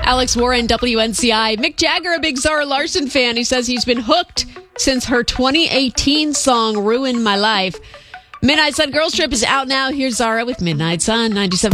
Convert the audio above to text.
Alex Warren, WNCI. Mick Jagger, a big Zara Larsson fan. He says he's been hooked since her 2018 song Ruined My Life. Midnight Sun Girls Trip is out now. Here's Zara with Midnight Sun 97.